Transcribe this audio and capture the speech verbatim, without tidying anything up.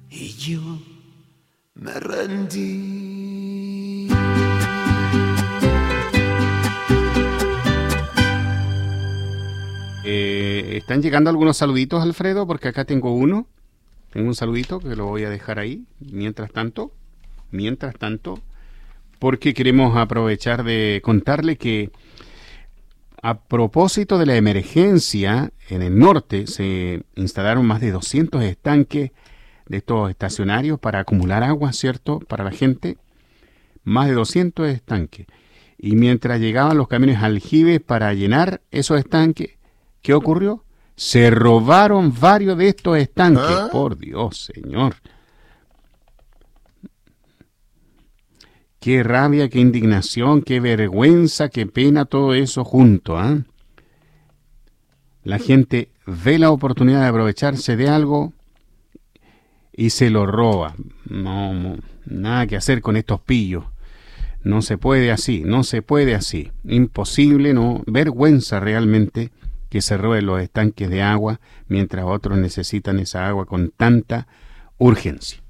y yo me rendí. Eh, están llegando algunos saluditos, Alfredo, porque acá tengo uno. Tengo un saludito que lo voy a dejar ahí. Mientras tanto, mientras tanto, porque queremos aprovechar de contarle que a propósito de la emergencia en el norte, se instalaron más de doscientos estanques de estos estacionarios para acumular agua, ¿cierto?, para la gente. Más de doscientos estanques. Y mientras llegaban los camiones aljibes para llenar esos estanques, ¿qué ocurrió? Se robaron varios de estos estanques. ¿Ah? Por Dios, señor. Qué rabia, qué indignación, qué vergüenza, qué pena, todo eso junto, ¿ah? ¿eh? La gente ve la oportunidad de aprovecharse de algo y se lo roba. No, no, nada que hacer con estos pillos. No se puede así, no se puede así. Imposible, no. Vergüenza realmente que se roben los estanques de agua mientras otros necesitan esa agua con tanta urgencia.